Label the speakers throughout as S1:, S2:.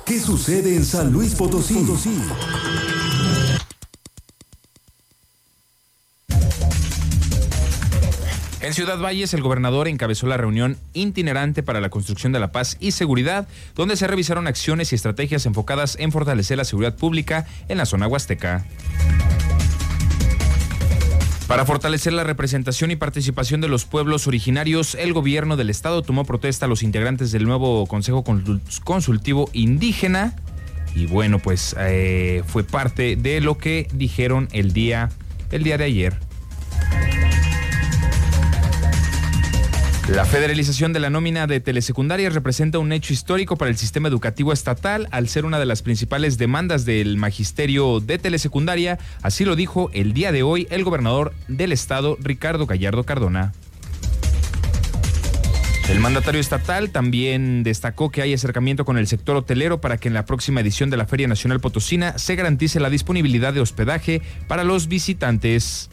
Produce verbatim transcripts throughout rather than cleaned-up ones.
S1: ¿Qué sucede en San Luis Potosí?
S2: En Ciudad Valles, el gobernador encabezó la reunión itinerante para la construcción de la paz y seguridad, donde se revisaron acciones y estrategias enfocadas en fortalecer la seguridad pública en la zona huasteca. Para fortalecer la representación y participación de los pueblos originarios, el gobierno del estado tomó protesta a los integrantes del nuevo Consejo Consultivo Indígena y bueno, pues eh, fue parte de lo que dijeron el día, el día de ayer. La federalización de la nómina de telesecundarias representa un hecho histórico para el sistema educativo estatal, al ser una de las principales demandas del magisterio de telesecundaria. Así lo dijo el día de hoy el gobernador del estado, Ricardo Gallardo Cardona. El mandatario estatal también destacó que hay acercamiento con el sector hotelero para que en la próxima edición de la Feria Nacional Potosina se garantice la disponibilidad de hospedaje para los visitantes.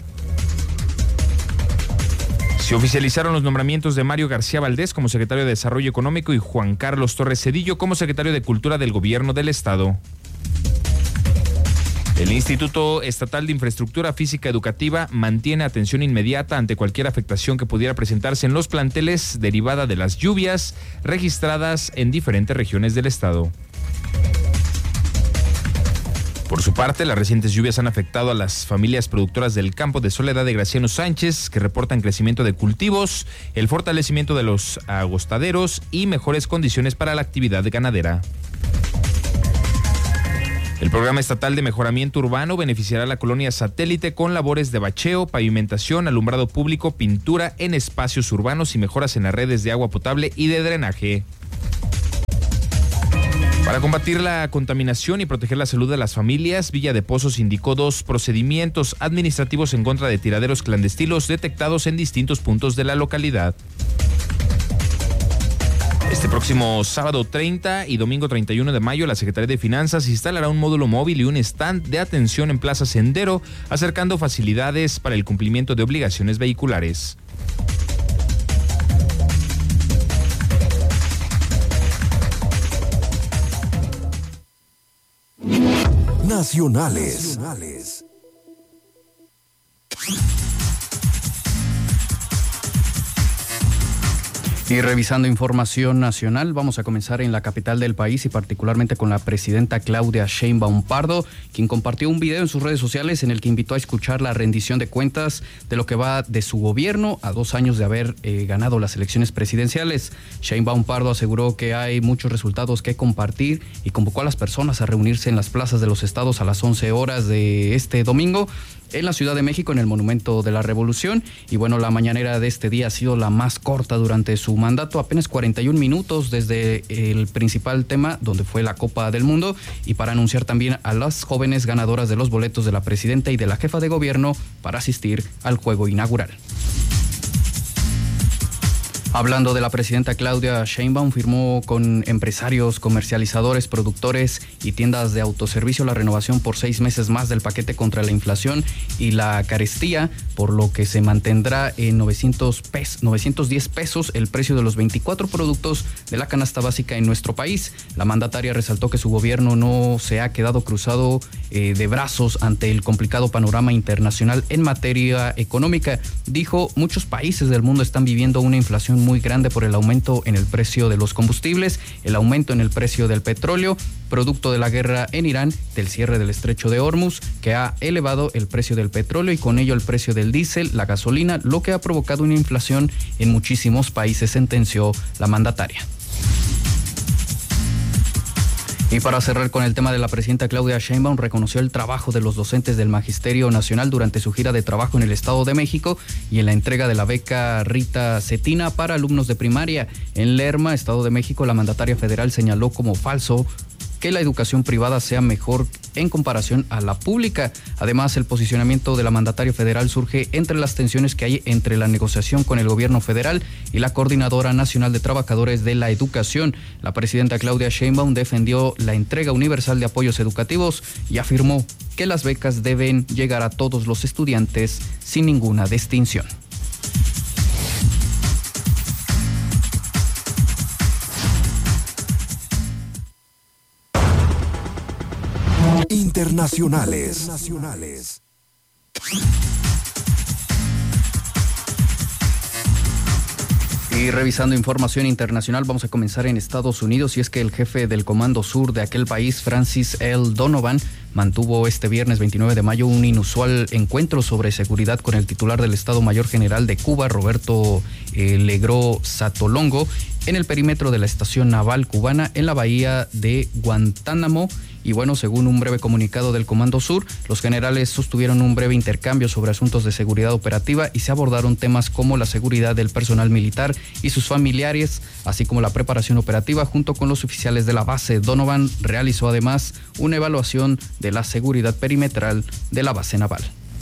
S2: Se oficializaron los nombramientos de Mario García Valdés como secretario de Desarrollo Económico y Juan Carlos Torres Cedillo como secretario de Cultura del Gobierno del Estado. El Instituto Estatal de Infraestructura Física Educativa mantiene atención inmediata ante cualquier afectación que pudiera presentarse en los planteles derivada de las lluvias registradas en diferentes regiones del estado. Por su parte, las recientes lluvias han afectado a las familias productoras del campo de Soledad de Graciano Sánchez, que reportan crecimiento de cultivos, el fortalecimiento de los agostaderos y mejores condiciones para la actividad ganadera. El programa estatal de mejoramiento urbano beneficiará a la colonia Satélite con labores de bacheo, pavimentación, alumbrado público, pintura en espacios urbanos y mejoras en las redes de agua potable y de drenaje. Para combatir la contaminación y proteger la salud de las familias, Villa de Pozos indicó dos procedimientos administrativos en contra de tiraderos clandestinos detectados en distintos puntos de la localidad. Este próximo sábado treinta y domingo treinta y uno de mayo, la Secretaría de Finanzas instalará un módulo móvil y un stand de atención en Plaza Sendero, acercando facilidades para el cumplimiento de obligaciones vehiculares.
S1: Nacionales. Nacionales.
S3: Y revisando información nacional, vamos a comenzar en la capital del país y particularmente con la presidenta Claudia Sheinbaum Pardo, quien compartió un video en sus redes sociales en el que invitó a escuchar la rendición de cuentas de lo que va de su gobierno a dos años de haber eh, ganado las elecciones presidenciales. Sheinbaum Pardo aseguró que hay muchos resultados que compartir y convocó a las personas a reunirse en las plazas de los estados a las once horas de este domingo en la Ciudad de México, en el Monumento de la Revolución. Y bueno, la mañanera de este día ha sido la más corta durante su mandato, apenas cuarenta y un minutos desde el principal tema, donde fue la Copa del Mundo, y para anunciar también a las jóvenes ganadoras de los boletos de la presidenta y de la jefa de gobierno para asistir al juego inaugural. Hablando de la presidenta Claudia Sheinbaum, firmó con empresarios, comercializadores, productores y tiendas de autoservicio la renovación por seis meses más del paquete contra la inflación y la carestía, por lo que se mantendrá en novecientos diez pesos el precio de los veinticuatro productos de la canasta básica en nuestro país. La mandataria resaltó que su gobierno no se ha quedado cruzado eh, de brazos ante el complicado panorama internacional en materia económica. Dijo, muchos países del mundo están viviendo una inflación muy grande por el aumento en el precio de los combustibles, el aumento en el precio del petróleo, producto de la guerra en Irán, del cierre del estrecho de Hormuz, que ha elevado el precio del petróleo y con ello el precio del diésel, la gasolina, lo que ha provocado una inflación en muchísimos países, sentenció la mandataria. Y para cerrar con el tema de la presidenta Claudia Sheinbaum, reconoció el trabajo de los docentes del Magisterio Nacional durante su gira de trabajo en el Estado de México y en la entrega de la beca Rita Cetina para alumnos de primaria. En Lerma, Estado de México, la mandataria federal señaló como falso que la educación privada sea mejor en comparación a la pública. Además, el posicionamiento de la mandataria federal surge entre las tensiones que hay entre la negociación con el gobierno federal y la Coordinadora Nacional de Trabajadores de la Educación. La presidenta Claudia Sheinbaum defendió la entrega universal de apoyos educativos y afirmó que las becas deben llegar a todos los estudiantes sin ninguna distinción.
S1: Internacionales. Internacionales.
S3: Y revisando información internacional, vamos a comenzar en Estados Unidos, y es que el jefe del Comando Sur de aquel país, Francis L. Donovan, mantuvo este viernes veintinueve de mayo un inusual encuentro sobre seguridad con el titular del Estado Mayor General de Cuba, Roberto eh, Legró Satolongo, en el perímetro de la estación naval cubana en la bahía de Guantánamo. Y bueno, según un breve comunicado del Comando Sur, los generales sostuvieron un breve intercambio sobre asuntos de seguridad operativa y se abordaron temas como la seguridad del personal militar y sus familiares, así como la preparación operativa junto con los oficiales de la base. Donovan realizó además una evaluación de la seguridad perimetral de la base naval.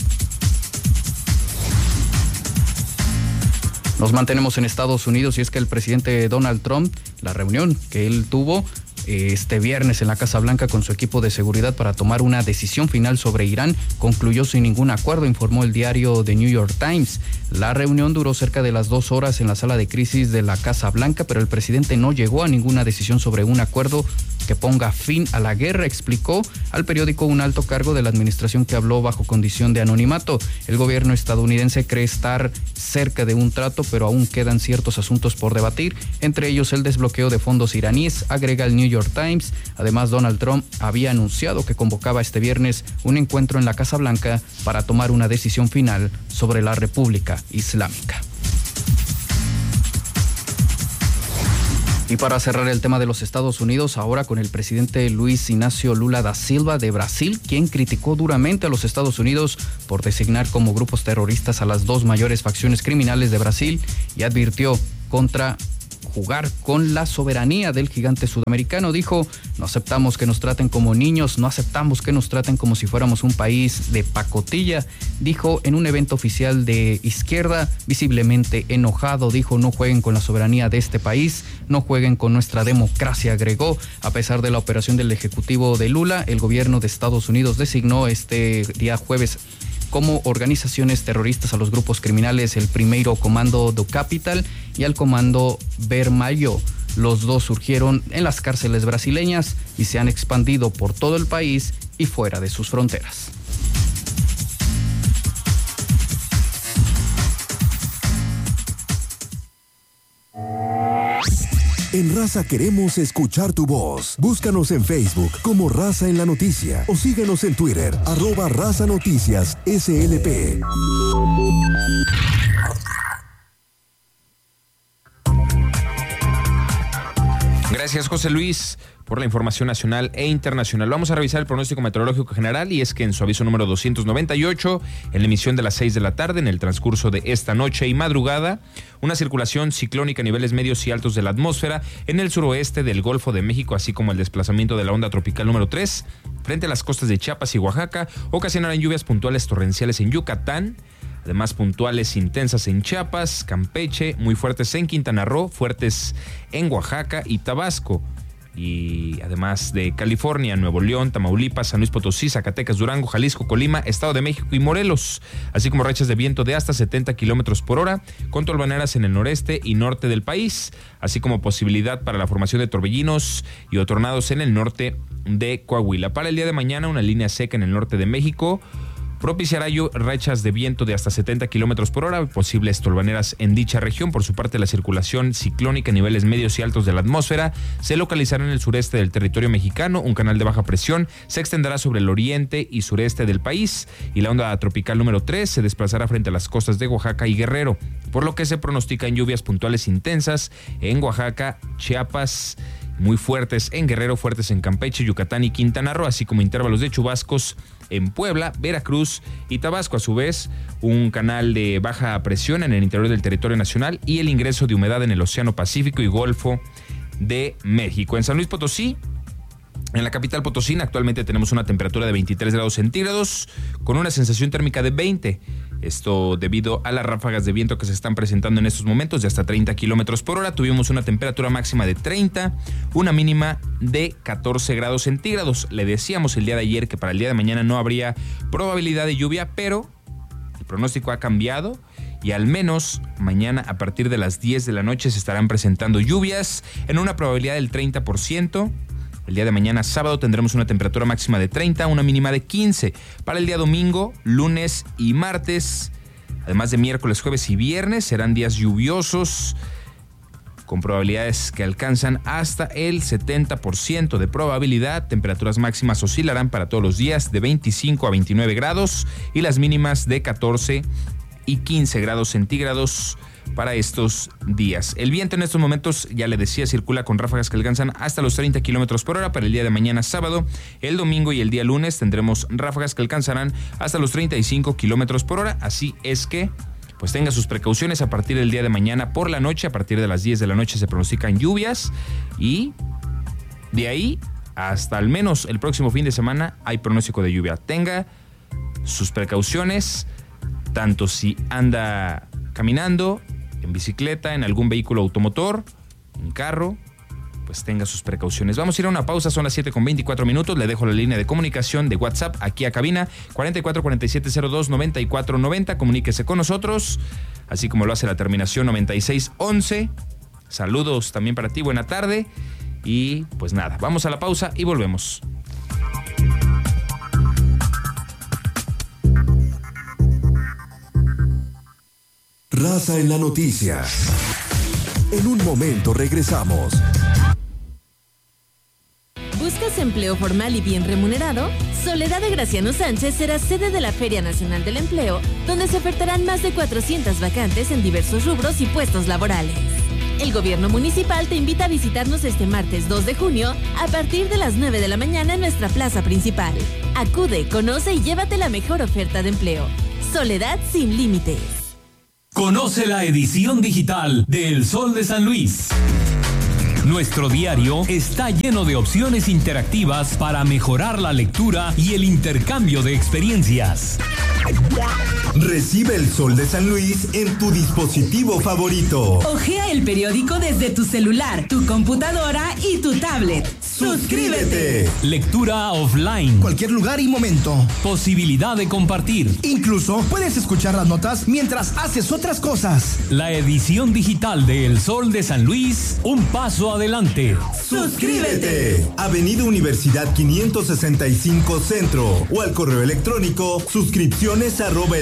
S3: Nos mantenemos en Estados Unidos, y es que el presidente Donald Trump, la reunión que él tuvo este viernes en la Casa Blanca con su equipo de seguridad para tomar una decisión final sobre Irán, concluyó sin ningún acuerdo, informó el diario The New York Times. La reunión duró cerca de las dos horas en la sala de crisis de la Casa Blanca, pero el presidente no llegó a ninguna decisión sobre un acuerdo que ponga fin a la guerra, explicó al periódico un alto cargo de la administración que habló bajo condición de anonimato. El gobierno estadounidense cree estar cerca de un trato, pero aún quedan ciertos asuntos por debatir, entre ellos el desbloqueo de fondos iraníes, agrega el New York Times. Además, Donald Trump había anunciado que convocaba este viernes un encuentro en la Casa Blanca para tomar una decisión final sobre la República Islámica. Y para cerrar el tema de los Estados Unidos, ahora con el presidente Luis Ignacio Lula da Silva de Brasil, quien criticó duramente a los Estados Unidos por designar como grupos terroristas a las dos mayores facciones criminales de Brasil, y advirtió contra jugar con la soberanía del gigante sudamericano. Dijo: no aceptamos que nos traten como niños, no aceptamos que nos traten como si fuéramos un país de pacotilla. Dijo en un evento oficial de izquierda, visiblemente enojado, dijo: no jueguen con la soberanía de este país, no jueguen con nuestra democracia, agregó. A pesar de la operación del ejecutivo de Lula, el gobierno de Estados Unidos designó este día jueves como organizaciones terroristas a los grupos criminales el Primeiro Comando do Capital y al Comando Vermelho. Los dos surgieron en las cárceles brasileñas y se han expandido por todo el país y fuera de sus fronteras.
S1: En Raza queremos escuchar tu voz. Búscanos en Facebook como Raza en la Noticia o síguenos en Twitter, arroba Raza Noticias S L P.
S2: Gracias, José Luis, por la información nacional e internacional. Vamos a revisar el pronóstico meteorológico general, y es que en su aviso número doscientos noventa y ocho, en la emisión de las seis de la tarde, en el transcurso de esta noche y madrugada, una circulación ciclónica a niveles medios y altos de la atmósfera en el suroeste del Golfo de México, así como el desplazamiento de la onda tropical número tres frente a las costas de Chiapas y Oaxaca, ocasionarán lluvias puntuales torrenciales en Yucatán, además puntuales intensas en Chiapas, Campeche, muy fuertes en Quintana Roo, fuertes en Oaxaca y Tabasco. Y además de California, Nuevo León, Tamaulipas, San Luis Potosí, Zacatecas, Durango, Jalisco, Colima, Estado de México y Morelos, así como rachas de viento de hasta setenta kilómetros por hora, con tolvaneras en el noreste y norte del país, así como posibilidad para la formación de torbellinos y o tornados en el norte de Coahuila. Para el día de mañana, una línea seca en el norte de México propiciará rachas de viento de hasta setenta kilómetros por hora, posibles tolvaneras en dicha región. Por su parte, la circulación ciclónica a niveles medios y altos de la atmósfera se localizará en el sureste del territorio mexicano. Un canal de baja presión se extenderá sobre el oriente y sureste del país, y la onda tropical número tres se desplazará frente a las costas de Oaxaca y Guerrero, por lo que se pronostican lluvias puntuales intensas en Oaxaca, Chiapas, muy fuertes en Guerrero, fuertes en Campeche, Yucatán y Quintana Roo, así como intervalos de chubascos en Puebla, Veracruz y Tabasco. A su vez, un canal de baja presión en el interior del territorio nacional y el ingreso de humedad en el Océano Pacífico y Golfo de México. En San Luis Potosí, en la capital potosina, actualmente tenemos una temperatura de veintitrés grados centígrados con una sensación térmica de veinte. Esto debido a las ráfagas de viento que se están presentando en estos momentos de hasta treinta kilómetros por hora. Tuvimos una temperatura máxima de treinta, una mínima de catorce grados centígrados. Le decíamos el día de ayer que para el día de mañana no habría probabilidad de lluvia, pero el pronóstico ha cambiado y al menos mañana a partir de las diez de la noche se estarán presentando lluvias en una probabilidad del treinta por ciento. El día de mañana, sábado, tendremos una temperatura máxima de treinta, una mínima de quince. Para el día domingo, lunes y martes, además de miércoles, jueves y viernes, serán días lluviosos, con probabilidades que alcanzan hasta el setenta por ciento de probabilidad. Temperaturas máximas oscilarán para todos los días de veinticinco a veintinueve grados y las mínimas de catorce y quince grados centígrados para estos días. El viento en estos momentos, ya le decía, circula con ráfagas que alcanzan hasta los treinta kilómetros por hora. Para el día de mañana sábado, el domingo y el día lunes tendremos ráfagas que alcanzarán hasta los treinta y cinco kilómetros por hora. Así es que pues tenga sus precauciones. A partir del día de mañana por la noche, a partir de las diez de la noche se pronostican lluvias y de ahí hasta al menos el próximo fin de semana hay pronóstico de lluvia. Tenga sus precauciones, tanto si anda caminando, en bicicleta, en algún vehículo automotor, en carro, pues tenga sus precauciones. Vamos a ir a una pausa, son las siete con veinticuatro minutos. Le dejo la línea de comunicación de WhatsApp aquí a cabina, cuarenta y cuatro, cuarenta y siete cero dos, noventa y cuatro noventa. Comuníquese con nosotros, así como lo hace la terminación noventa y seis once. Saludos también para ti, buena tarde. Y pues nada, vamos a la pausa y volvemos.
S1: Raza en la noticia. En un momento regresamos.
S4: ¿Buscas empleo formal y bien remunerado? Soledad de Graciano Sánchez será sede de la Feria Nacional del Empleo, donde se ofertarán más de cuatrocientas vacantes en diversos rubros y puestos laborales. El gobierno municipal te invita a visitarnos este martes dos de junio a partir de las nueve de la mañana en nuestra plaza principal. Acude, conoce y llévate la mejor oferta de empleo. Soledad sin límites.
S5: Conoce la edición digital de El Sol de San Luis. Nuestro diario está lleno de opciones interactivas para mejorar la lectura y el intercambio de experiencias.
S1: Recibe El Sol de San Luis en tu dispositivo favorito.
S6: Ojea el periódico desde tu celular, tu computadora y tu tablet. ¡Suscríbete!
S5: Lectura offline.
S7: Cualquier lugar y momento.
S5: Posibilidad de compartir.
S7: Incluso puedes escuchar las notas mientras haces otras cosas.
S5: La edición digital de El Sol de San Luis, un paso adelante.
S1: ¡Suscríbete! Avenida Universidad quinientos sesenta y cinco Centro o al correo electrónico suscripciones arroba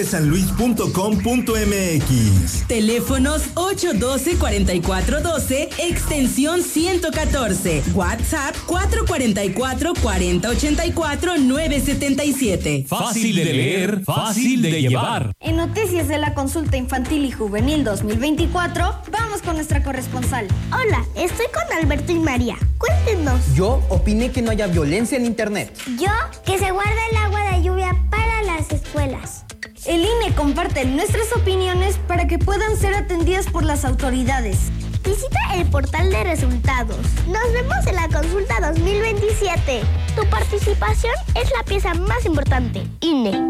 S1: elsoldesanluis.com.mx.
S6: Teléfonos ocho uno dos, cuatro cuatro uno dos, extensión ciento catorce. WhatsApp cuatro cuatro cuatro, cuatro cero ocho cuatro, nueve siete siete.
S5: Fácil de leer, fácil de llevar.
S8: En Noticias de la Consulta Infantil y Juvenil dos mil veinticuatro, vamos con nuestra corresponsal.
S9: Hola, estoy con Alberto y María. Cuéntenos.
S10: Yo opiné que no haya violencia en internet.
S9: Yo, que se guarda el agua de lluvia para las escuelas.
S8: El I N E comparte nuestras opiniones para que puedan ser atendidas por las autoridades.
S9: Visita el portal de resultados. Nos vemos en la consulta dos mil veintisiete. Tu participación es la pieza más importante. I N E.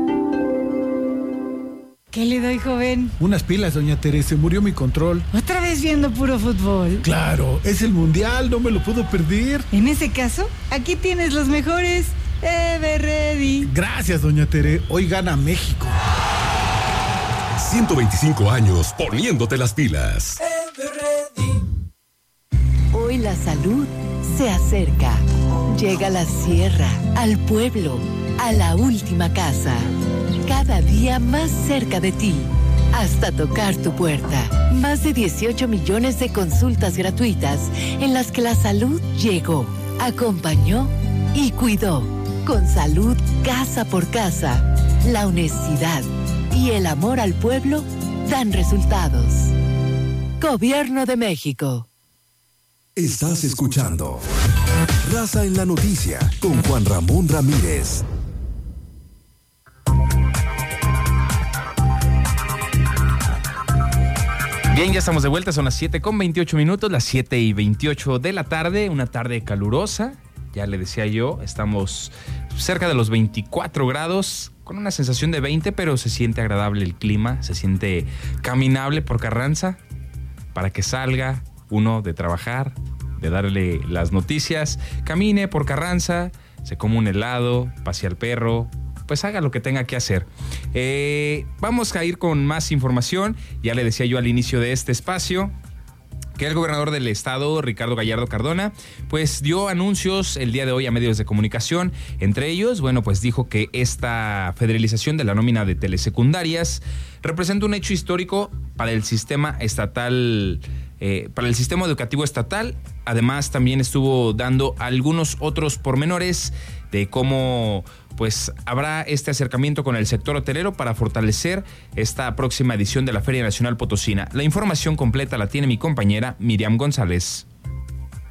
S11: ¿Qué le doy, joven?
S12: Unas pilas, doña Teresa. Murió mi control.
S11: ¿Otra vez viendo puro fútbol?
S12: Claro, es el mundial, no me lo puedo perder.
S11: En ese caso, aquí tienes los mejores. Everready.
S12: Gracias, doña Tere. Hoy gana México.
S13: ciento veinticinco años poniéndote las pilas.
S14: Hoy la salud se acerca. Llega a la sierra, al pueblo, a la última casa. Cada día más cerca de ti, hasta tocar tu puerta. Más de dieciocho millones de consultas gratuitas en las que la salud llegó, acompañó y cuidó. Con salud casa por casa, la honestidad y el amor al pueblo dan resultados. Gobierno de México.
S1: Estás escuchando Raza en la Noticia con Juan Ramón Ramírez.
S2: Bien, ya estamos de vuelta, son las siete con veintiocho minutos, las siete y veintiocho de la tarde, una tarde calurosa. Ya le decía yo, estamos cerca de los veinticuatro grados, con una sensación de veinte, pero se siente agradable el clima, se siente caminable por Carranza, para que salga uno de trabajar, de darle las noticias, camine por Carranza, se come un helado, pase al perro, pues haga lo que tenga que hacer. Eh, vamos a ir con más información, ya le decía yo al inicio de este espacio, que el gobernador del estado, Ricardo Gallardo Cardona, pues dio anuncios el día de hoy a medios de comunicación. Entre ellos, bueno, pues dijo que esta federalización de la nómina de telesecundarias representa un hecho histórico para el sistema estatal, eh, para el sistema educativo estatal. Además, también estuvo dando algunos otros pormenores de cómo pues habrá este acercamiento con el sector hotelero para fortalecer esta próxima edición de la Feria Nacional Potosina. La información completa la tiene mi compañera Miriam González.